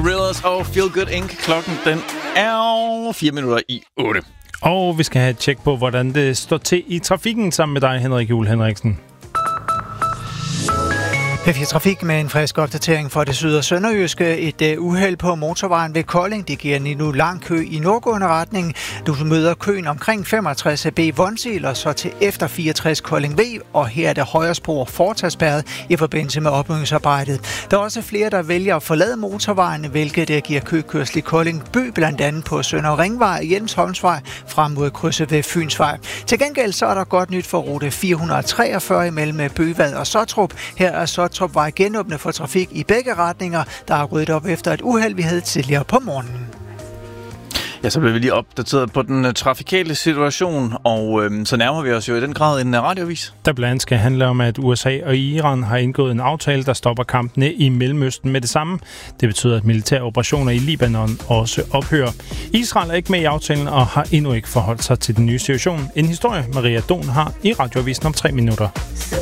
Rillers og Feel Good Inc. Klokken den er 7:04. Og vi skal have et tjek på, hvordan det står til i trafikken sammen med dig, Henrik Juhl Henriksen. P4 Trafik med en frisk opdatering for det syd- og sønderjyske. Et uheld på motorvejen ved Kolding. Det giver nu lang kø i nordgående retning. Du møder køen omkring 65B Vonsil og så til efter 64 Kolding V. Og her er det højre spor fortsatspærret i forbindelse med oprydningsarbejdet. Der er også flere, der vælger at forlade motorvejen, hvilket giver køkørsel i Kolding by, blandt andet på Sønder Ringvej, Hjelmsholmsvej frem mod krydset ved Fynsvej. Til gengæld så er der godt nyt for rute 443 imellem Bøvad og Sottrup. Her er Sottrup-vej genåbnet for trafik i begge retninger, der er ryddet op efter et uheld, vi havde tidligere på morgenen. Ja, så bliver vi lige opdateret på den trafikale situation, og så nærmer vi os jo i den grad en radioavis. Der blandt andet skal handle om, at USA og Iran har indgået en aftale, der stopper kampene i Mellemøsten med det samme. Det betyder, at militære operationer i Libanon også ophører. Israel er ikke med i aftalen og har endnu ikke forholdt sig til den nye situation. En historie, Maria Don har i radioavisen om 3 minutter.